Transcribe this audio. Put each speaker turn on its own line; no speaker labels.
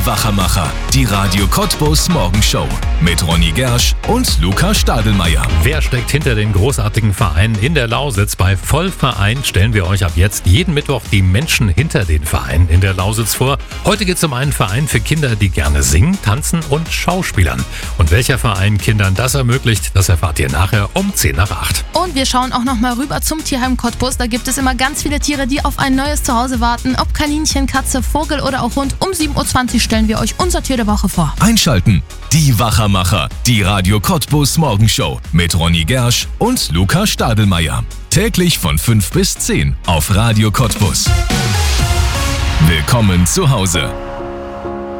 Wachermacher, die Radio Cottbus Morgenshow mit Ronny Gersch und Luca Stadelmeier.
Wer steckt hinter den großartigen Vereinen in der Lausitz? Bei Vollverein stellen wir euch ab jetzt jeden Mittwoch die Menschen hinter den Vereinen in der Lausitz vor. Heute geht es um einen Verein für Kinder, die gerne singen, tanzen und schauspielern. Und welcher Verein Kindern das ermöglicht, das erfahrt ihr nachher um 7:50.
Und wir schauen auch noch mal rüber zum Tierheim Cottbus. Da gibt es immer ganz viele Tiere, die auf ein neues Zuhause warten. Ob Kaninchen, Katze, Vogel oder auch Hund. Um 7:20 Uhr stellen wir euch unser Tier der Woche vor.
Einschalten, die Wachermacher, die Radio Cottbus Morgenshow mit Ronny Gersch und Luca Stadelmeier. Täglich von 5 bis 10 auf Radio Cottbus. Willkommen zu Hause.